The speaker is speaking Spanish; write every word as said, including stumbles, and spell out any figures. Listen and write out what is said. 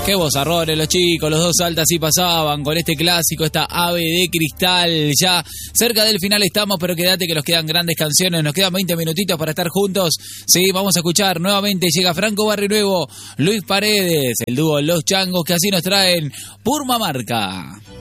Qué vozarrones los chicos, los dos altas sí pasaban con este clásico, esta ave de cristal. Ya cerca del final estamos, pero quédate que nos quedan grandes canciones, nos quedan veinte minutitos para estar juntos. Sí, vamos a escuchar nuevamente, llega Franco Barrionuevo, Luis Paredes, el dúo Los Changos, que así nos traen Purmamarca.